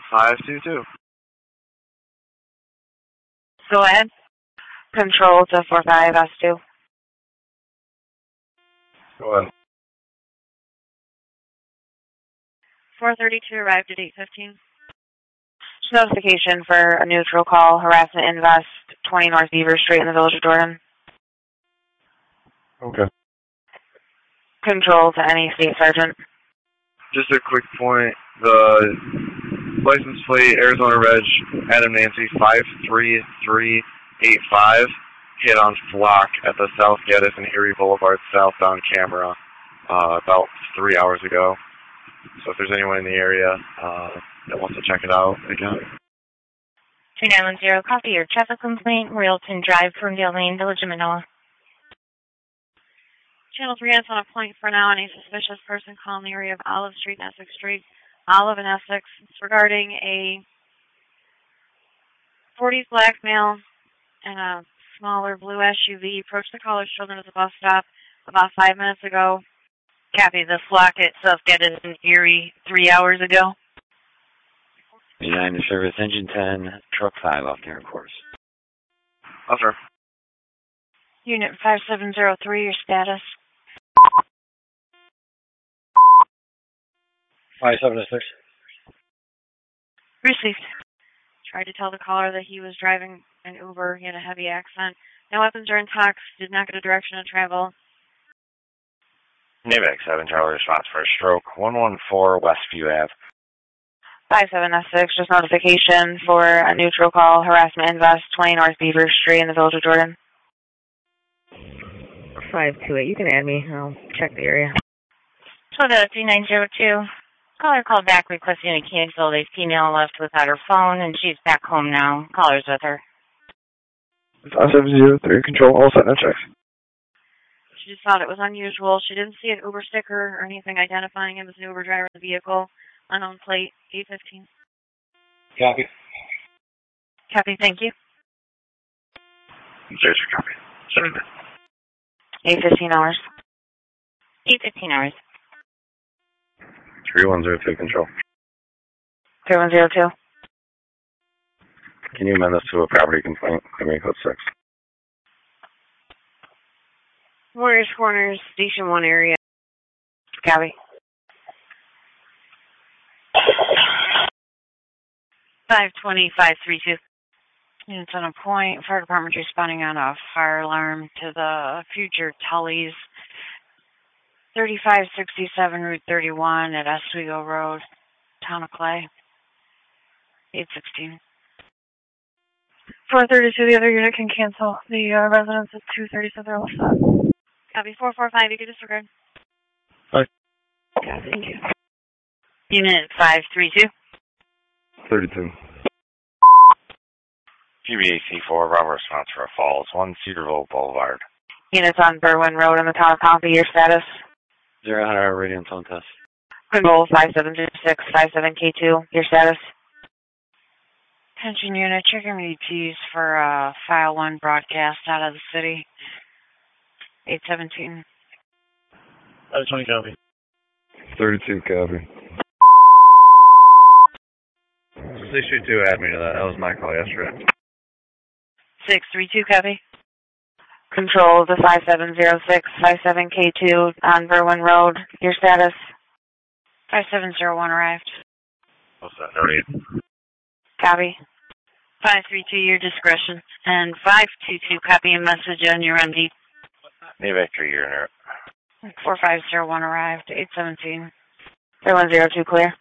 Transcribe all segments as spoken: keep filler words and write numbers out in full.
five two two. Go ahead. Control to four five S two. Go ahead. four thirty-two arrived at eight fifteen. Notification for a neutral call, harassment invest, twenty North Beaver Street in the Village of Jordan. Okay. Control to any state sergeant. Just a quick point. The license plate, Arizona Reg, Adam Nancy five three three eight five, hit on flock at the South Geddes and Erie Boulevard southbound camera uh, about three hours ago. So if there's anyone in the area uh, that wants to check it out, they can. two nine one zero, copy your traffic complaint, Railton Drive, Ferndale Lane, Village of Manoa. Channel three is on a point for now. Any suspicious person calling the area of Olive Street and Essex Street, Olive and Essex. It's regarding a forties black male and a smaller blue S U V approached the caller's children at the bus stop about five minutes ago. Copy the flock itself, get it in Erie three hours ago. United Service Engine ten, Truck five off their course. Officer. Unit five seven zero three, your status. five seven six. Received. Tried to tell the caller that he was driving an Uber. He had a heavy accent. No weapons or intox. Did not get a direction of travel. Navac seven, Charlie response for a stroke. one one four Westview Ave. five seven S six, just notification for a neutral call, harassment invest, twenty North Beaver Street in the Village of Jordan. five two eight, you can add me. I'll check the area. Toyota three nine zero two. Caller called back requesting to cancel. A female left without her phone, and she's back home now. Caller's with her. five seven zero three, control all set, no checks. She just thought it was unusual. She didn't see an Uber sticker or anything identifying him as an Uber driver in the vehicle. Unknown plate, eight fifteen. Copy. Copy, thank you. There's your copy. Sure. eight fifteen hours. eight fifteen hours. three one zero two, control. three one zero two. Can you amend this to a property complaint? I mean, code six. Warriors Corners, Station one area. Copy. five twenty, five three two. It's on a point. Fire department responding on a fire alarm to the future Tully's. thirty-five sixty-seven Route thirty-one at Oswego Road, Town of Clay. eight sixteen. four thirty-two, the other unit can cancel. The uh, residence is two thirty-seven, they're all set. Copy, four four five, you can disregard. Hi. Yeah, thank you. Unit five three two. thirty-two. G B A C four, Bravo response for a Falls, one Cedarville Boulevard. Units on Berwyn Road in the town of Pompey, your status. Zero hundred radio and tone test. Control five seven zero six five seven K two, your status. Attention unit, checking E Ts for uh, file one broadcast out of the city. eight seventeen. five twenty copy. thirty-two, copy. six three two, add me to that. That was my call yesterday. six three two copy. Control to five seven zero six five seven K two on Berwyn Road, your status. five seven zero one arrived. What's that? thirty-eight. Copy. five three two, your discretion. And five two two, copy a message on your M D. Navac three, you're in there. four five zero one arrived, eight seventeen. three one zero two, clear.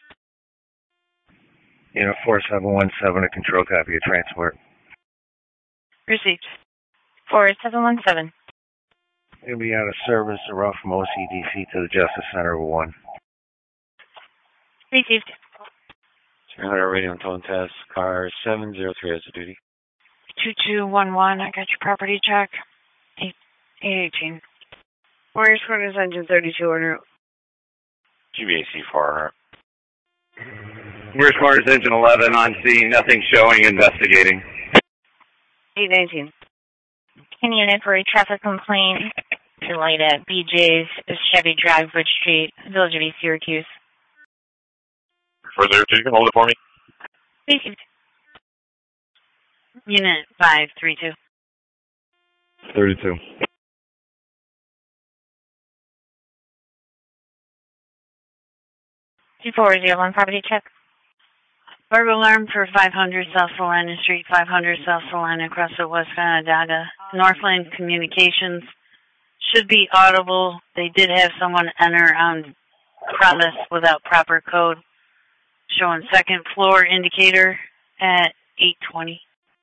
Unit four seven one seven, a control copy of transport. Received. four seven one seven. It'll be out of service to route from O C D C to the Justice Center one. Received. Zero hundred radio and tone test. Car seven zero three has a duty. two two one one, I got your property check. eight eighteen. Warriors Corners, engine thirty-two en route. G B A C four. Warriors Corners, engine eleven on scene, nothing showing, investigating. eight nineteen. Any unit for a traffic complaint. Light at B J's, Chevy Drive, Bridge Street, Village of East Syracuse. four zero two, you can hold it for me. Received. Unit five three two. thirty-two. two four zero one, property check. Burglar alarm for five hundred South Salina Street, five hundred South Salina, across the West Onondaga. Northland Communications. Should be audible. They did have someone enter on premise without proper code. Showing second floor indicator at eight twenty.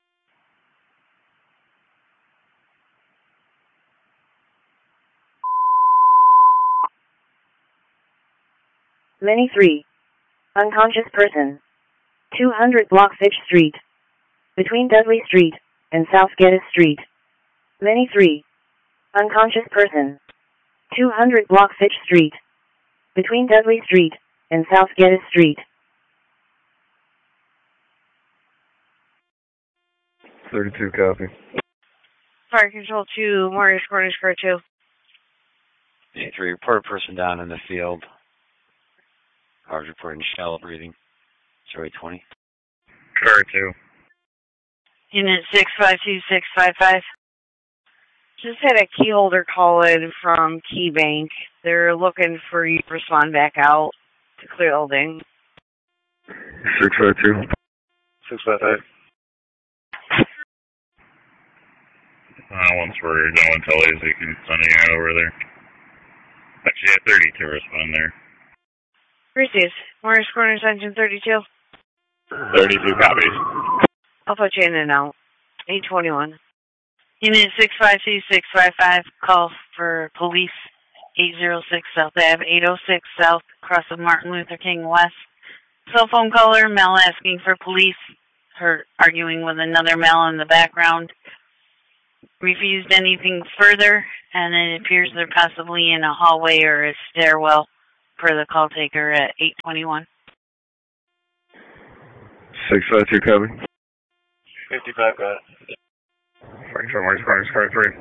Many three. Unconscious person. two hundred block Fitch Street. Between Dudley Street and South Geddes Street. Many three. Unconscious person. two hundred block Fitch Street. Between Dudley Street and South Geddes Street. thirty-two, copy. Fire Control two, Morris Corners, Car two. eight three, report a person down in the field. Cars reporting shallow breathing. zero eight twenty. Car two. Unit six five two six five five. Just had a key holder call in from Key Bank. They're looking for you to respond back out to clear the building. six five two. six five five. Uh, once we're done with Tully's, you can send a unit over there. Actually, yeah, thirty-two respond there. Received. Morris Corners, engine thirty-two. thirty-two copies. I'll put you in and out. eight twenty-one. Unit six five two six five five, call for police, eight oh six South Ave, eight oh six South, across of Martin Luther King West. Cell phone caller, male asking for police, her arguing with another male in the background. Refused anything further, and it appears they're possibly in a hallway or a stairwell, per the call taker at eight twenty-one. six five two, copy. fifty-five, got it. Frank Morris Corners, car three.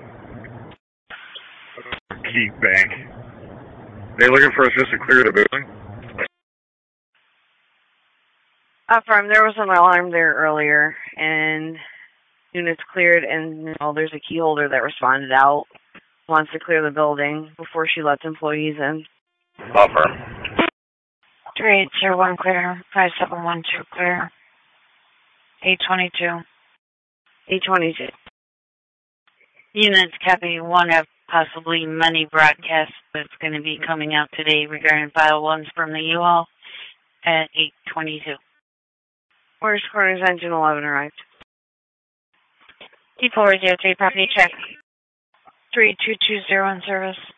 Key Bank. They looking for us just to clear the building? Affirm, there was an alarm there earlier, and units cleared, and well, there's a key holder that responded out. Wants to clear the building before she lets employees in. Affirm. three eight zero one clear, five seven one two clear, eight twenty-two. eight twenty-two. Units copy one have possibly many broadcasts that's going to be coming out today regarding file ones from the U-Haul at eight twenty-two. Morris Corners, engine eleven arrived. two four zero three, property check. three two two zero in service.